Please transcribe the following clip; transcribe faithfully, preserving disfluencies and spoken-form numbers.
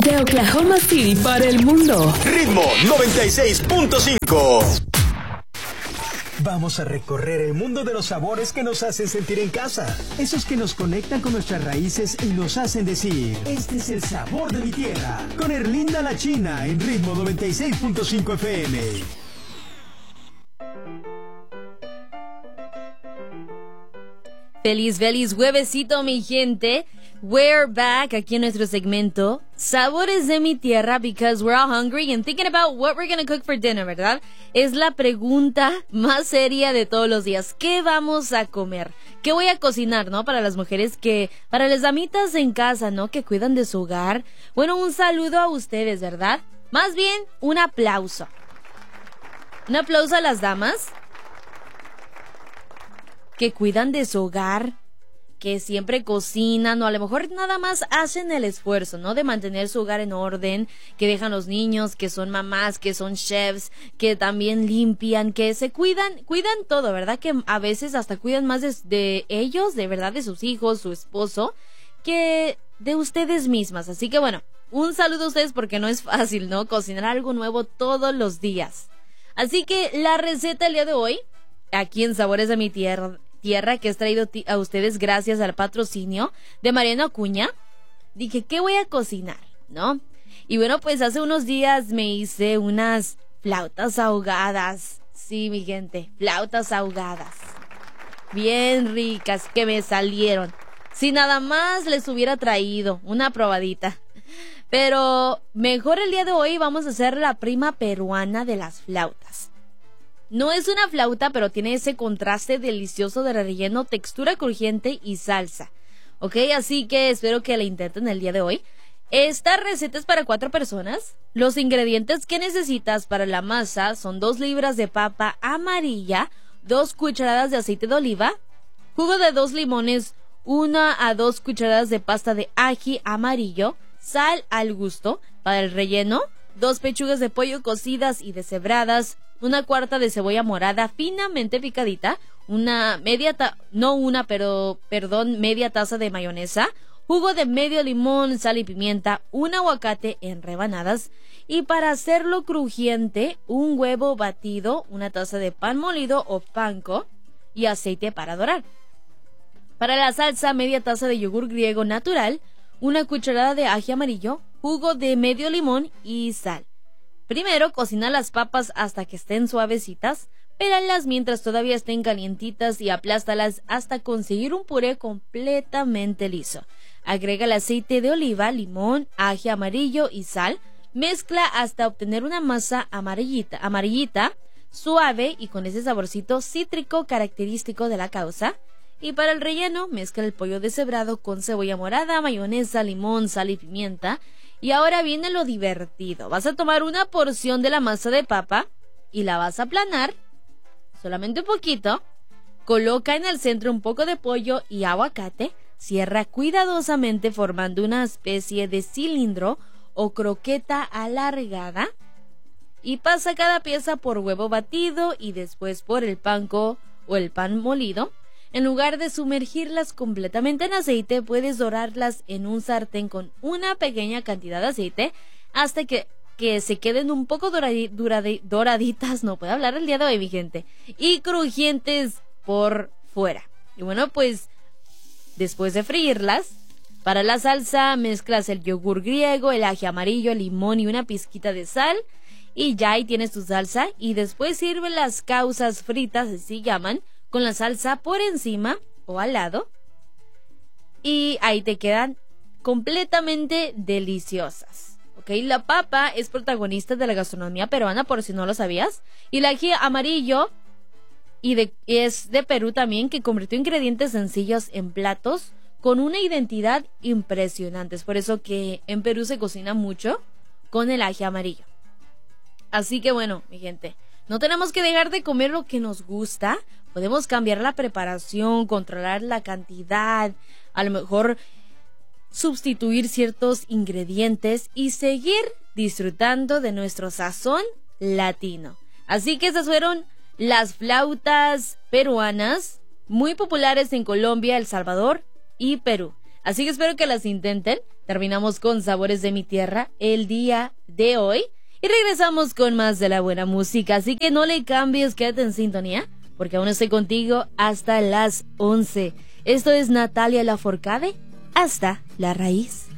Desde Oklahoma City para el mundo. Ritmo noventa y seis punto cinco. Vamos a recorrer el mundo de los sabores que nos hacen sentir en casa. Esos que nos conectan con nuestras raíces y nos hacen decir, este es el sabor de mi tierra. Con Erlinda La China en Ritmo noventa y seis punto cinco F M. Feliz, feliz juevesito, mi gente. We're back aquí en nuestro segmento Sabores de mi tierra, because we're all hungry and thinking about what we're gonna cook for dinner, ¿verdad? Es la pregunta más seria de todos los días. ¿Qué vamos a comer? ¿Qué voy a cocinar, no? Para las mujeres que, para las damitas en casa, ¿no? Que cuidan de su hogar. Bueno, un saludo a ustedes, ¿verdad? Más bien, un aplauso. Un aplauso a las damas que cuidan de su hogar, que siempre cocinan, o a lo mejor nada más hacen el esfuerzo, ¿no? De mantener su hogar en orden, que dejan los niños, que son mamás, que son chefs, que también limpian, que se cuidan, cuidan todo, ¿verdad? Que a veces hasta cuidan más de, de ellos, de verdad, de sus hijos, su esposo, que de ustedes mismas. Así que bueno, un saludo a ustedes porque no es fácil, ¿no? Cocinar algo nuevo todos los días. Así que la receta el día de hoy, aquí en Sabores de mi Tierra, Tierra que es traído a ustedes gracias al patrocinio de Mariano Acuña. Dije, ¿qué voy a cocinar? ¿No? Y bueno, pues hace unos días me hice unas flautas ahogadas. Sí, mi gente, flautas ahogadas. Bien ricas que me salieron. Si nada más les hubiera traído una probadita. Pero mejor el día de hoy vamos a hacer la prima peruana de las flautas. No es una flauta, pero tiene ese contraste delicioso de relleno, textura crujiente y salsa. ¿Ok? Así que espero que la intenten el día de hoy. Esta receta es para cuatro personas. Los ingredientes que necesitas para la masa son dos libras de papa amarilla, dos cucharadas de aceite de oliva, jugo de dos limones, una a dos cucharadas de pasta de ají amarillo, sal al gusto. Para el relleno, dos pechugas de pollo cocidas y deshebradas, una cuarta de cebolla morada finamente picadita, una media ta- no una, pero perdón, media taza de mayonesa, jugo de medio limón, sal y pimienta, un aguacate en rebanadas, y para hacerlo crujiente, un huevo batido, una taza de pan molido o panko y aceite para dorar. Para la salsa, media taza de yogur griego natural, una cucharada de ají amarillo, jugo de medio limón y sal. Primero, cocina las papas hasta que estén suavecitas, pélalas mientras todavía estén calientitas y aplástalas hasta conseguir un puré completamente liso. Agrega el aceite de oliva, limón, ají amarillo y sal. Mezcla hasta obtener una masa amarillita, amarillita, suave y con ese saborcito cítrico característico de la causa. Y para el relleno, mezcla el pollo deshebrado con cebolla morada, mayonesa, limón, sal y pimienta. Y ahora viene lo divertido. Vas a tomar una porción de la masa de papa y la vas a aplanar, solamente un poquito. Coloca en el centro un poco de pollo y aguacate. Cierra cuidadosamente formando una especie de cilindro o croqueta alargada. Y pasa cada pieza por huevo batido y después por el panko o el pan molido. En lugar de sumergirlas completamente en aceite, puedes dorarlas en un sartén con una pequeña cantidad de aceite hasta que, que se queden un poco doradi, doradi, doraditas, no puedo hablar el día de hoy, mi gente, y crujientes por fuera. Y bueno, pues después de freírlas, para la salsa mezclas el yogur griego, el ají amarillo, el limón y una pizquita de sal. Y ya ahí tienes tu salsa. Y después sirve las causas fritas, así llaman, con la salsa por encima o al lado. Y ahí te quedan completamente deliciosas. ¿Ok? La papa es protagonista de la gastronomía peruana, por si no lo sabías. Y el ají amarillo y de, es de Perú también, que convirtió ingredientes sencillos en platos con una identidad impresionante. Es por eso que en Perú se cocina mucho con el ají amarillo. Así que bueno, mi gente, no tenemos que dejar de comer lo que nos gusta. Podemos cambiar la preparación, controlar la cantidad, a lo mejor sustituir ciertos ingredientes y seguir disfrutando de nuestro sazón latino. Así que esas fueron las flautas peruanas, muy populares en Colombia, El Salvador y Perú. Así que espero que las intenten. Terminamos con Sabores de mi Tierra el día de hoy. Y regresamos con más de la buena música. Así que no le cambies, quédate en sintonía, porque aún estoy contigo hasta las once. Esto es Natalia Lafourcade, Hasta la Raíz.